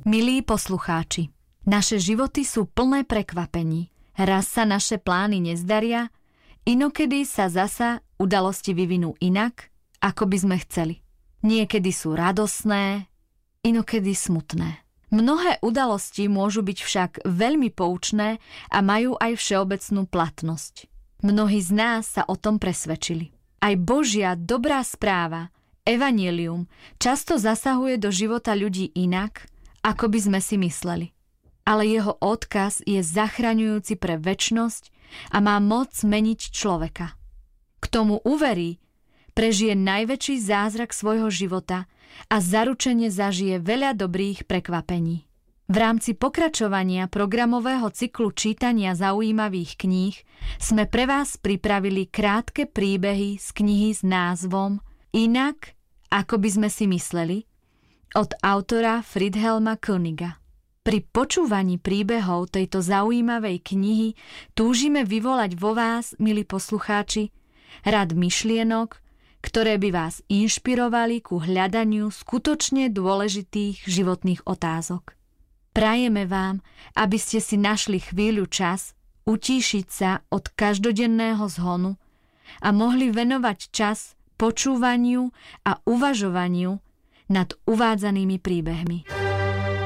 Milí poslucháči, naše životy sú plné prekvapení. Raz sa naše plány nezdaria, inokedy sa zasa udalosti vyvinú inak, ako by sme chceli. Niekedy sú radosné, inokedy smutné. Mnohé udalosti môžu byť však veľmi poučné a majú aj všeobecnú platnosť. Mnohí z nás sa o tom presvedčili. Aj Božia dobrá správa, evanjelium, často zasahuje do života ľudí inak, ako by sme si mysleli. Ale jeho odkaz je zachraňujúci pre večnosť a má moc meniť človeka. K tomu uverí, prežije najväčší zázrak svojho života a zaručene zažije veľa dobrých prekvapení. V rámci pokračovania programového cyklu čítania zaujímavých kníh sme pre vás pripravili krátke príbehy z knihy s názvom Inak, ako by sme si mysleli, od autora Friedhelma Königa. Pri počúvaní príbehov tejto zaujímavej knihy túžime vyvolať vo vás, milí poslucháči, rad myšlienok, ktoré by vás inšpirovali ku hľadaniu skutočne dôležitých životných otázok. Prajeme vám, aby ste si našli chvíľu čas utíšiť sa od každodenného zhonu a mohli venovať čas počúvaniu a uvažovaniu nad uvádzanými príbehmi.